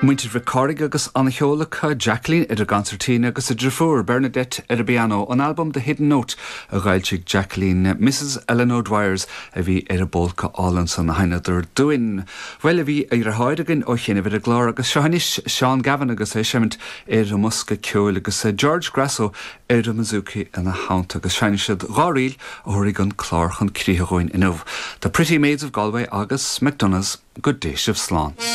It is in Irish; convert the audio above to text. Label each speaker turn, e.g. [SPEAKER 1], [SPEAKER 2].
[SPEAKER 1] Muintir Ricardig agus Anna Cheolacha, Jacqueline ar a gancertína agus a Drafur, Bernadette ar a piano, an album The Hidden Note a gailteach Jacqueline, Mrs. Eleanor Dwyers a bhí ar a bólca álan san haineidir duin. Well a bhí ar a háidegin ó chéine bhir a glár agus seanis Sean Gavin agus é semint ar a musca ceol agus George Grasso ar a mazúci in a haunt agus seanisiad gáríl a thuirigh an clár chun críochain inmh. The Pretty Maids of Galway agus McDonough's Good Day Sibh Slán.